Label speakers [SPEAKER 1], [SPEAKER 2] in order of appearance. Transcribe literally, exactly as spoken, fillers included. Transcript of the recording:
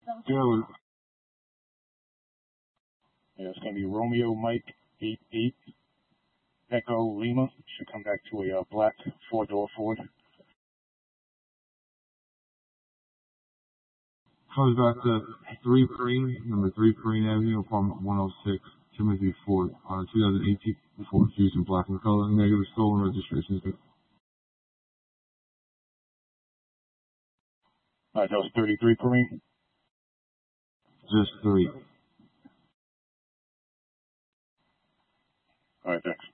[SPEAKER 1] Dude,
[SPEAKER 2] Yeah, it's going to be Romeo Mike eight eight Echo Lima. Should come back to a uh, black four-door Ford.
[SPEAKER 1] comes back to three Perrine, number three Perrine Avenue, apartment one oh six, Timothy Ford, on twenty eighteen Ford Fusion, black in color, negative stolen registration.
[SPEAKER 2] All right, that was thirty-three Perrine.
[SPEAKER 1] Just three.
[SPEAKER 2] All right, thanks.